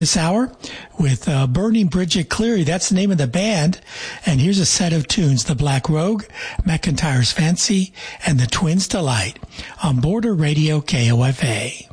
this hour with Burning Bridget Cleary. That's the name of the band. And here's a set of tunes: The Black Rogue, McIntyre's Fancy, and The Twins' Delight on Border Radio KOFA.